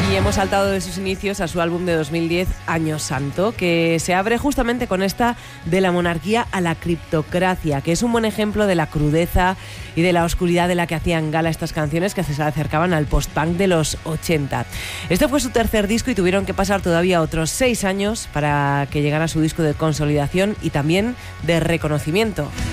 Y hemos saltado de sus inicios a su álbum de 2010, Año Santo, que se abre justamente con esta de la monarquía a la criptocracia, que es un buen ejemplo de la crudeza y de la oscuridad de la que hacían gala estas canciones que se acercaban al post-punk de los 80. Este fue su tercer disco y tuvieron que pasar todavía otros 6 años para que llegara su disco de consolidación y también de reconocimiento.